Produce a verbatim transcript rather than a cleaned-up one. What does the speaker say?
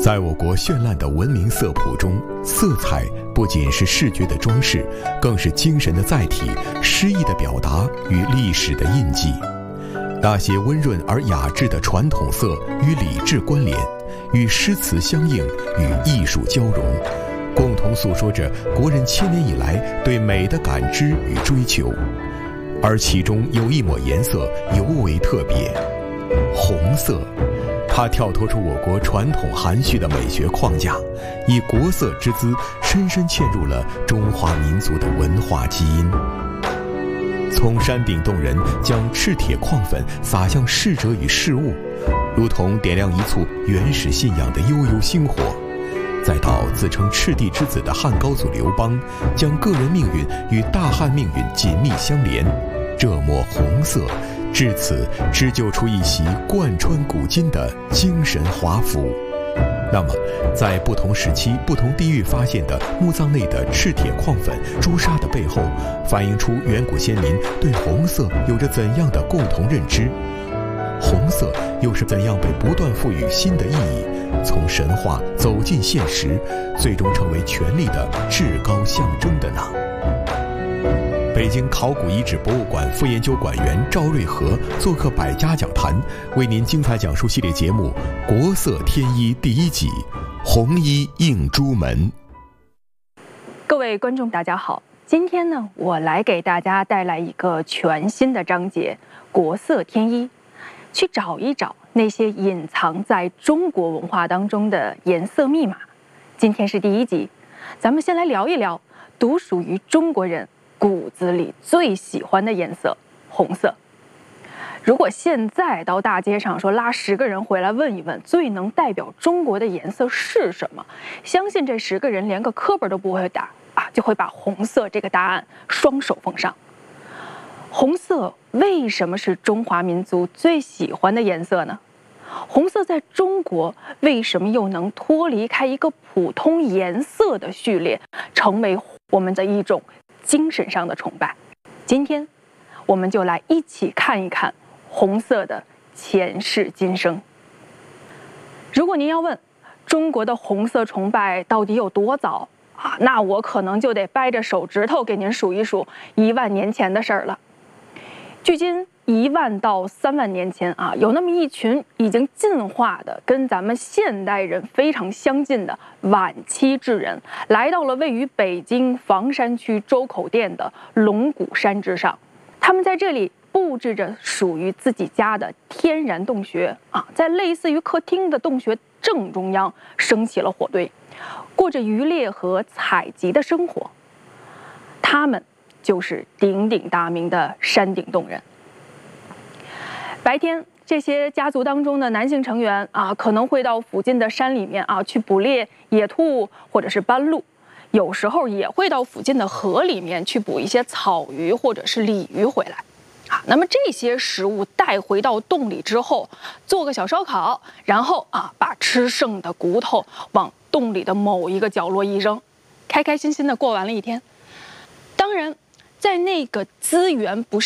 在我国绚烂的文明色谱中，色彩不仅是视觉的装饰，更是精神的载体、诗意的表达与历史的印记。那些温润而雅致的传统色与礼制关联，与诗词相应，与艺术交融，共同诉说着国人千年以来对美的感知与追求。而其中有一抹颜色尤为特别，红色。它跳脱出我国传统含蓄的美学框架，以国色之姿深深嵌入了中华民族的文化基因。从山顶洞人将赤铁矿粉撒向逝者与事物，如同点亮一簇原始信仰的悠悠星火，再到自称赤帝之子的汉高祖刘邦，将个人命运与大汉命运紧密相连。这抹红色至此织就出一袭贯穿古今的精神华服。那么在不同时期不同地域发现的墓葬内的赤铁矿粉朱砂的背后，反映出远古先民对红色有着怎样的共同认知？红色又是怎样被不断赋予新的意义，从神话走进现实，最终成为权力的至高象征的呢？北京考古遗址博物馆副研究馆员赵瑞和做客百家讲坛，为您精彩讲述系列节目《国色天衣》第一集：红衣映朱门。 各位观众，大家好，今天呢，我来给大家带来一个全新的章节——国色天衣，去找一找那些隐藏在中国文化当中的颜色密码。今天是第一集，咱们先来聊一聊独属于中国人骨子里最喜欢的颜色——红色。如果现在到大街上说拉十个人回来问一问最能代表中国的颜色是什么，相信这十个人连个课本都不会打啊，就会把红色这个答案双手奉上。红色为什么是中华民族最喜欢的颜色呢？红色在中国为什么又能脱离开一个普通颜色的序列，成为我们的一种精神上的崇拜？今天我们就来一起看一看红色的前世今生。如果您要问中国的红色崇拜到底有多早啊，那我可能就得掰着手指头给您数一数一万年前的事儿了。距今一万到三万年前啊，有那么一群已经进化的跟咱们现代人非常相近的晚期智人，来到了位于北京房山区周口店的龙骨山之上。他们在这里布置着属于自己家的天然洞穴啊，在类似于客厅的洞穴正中央升起了火堆，过着渔猎和采集的生活。他们就是鼎鼎大名的山顶洞人。白天，这些家族当中的男性成员啊，可能会到附近的山里面啊去捕猎野兔或者是斑鹿，有时候也会到附近的河里面去捕一些草鱼或者是鲤鱼回来。啊，那么这些食物带回到洞里之后，做个小烧烤，然后啊把吃剩的骨头往洞里的某一个角落一扔，开开心心的过完了一天。当然，在那个资源不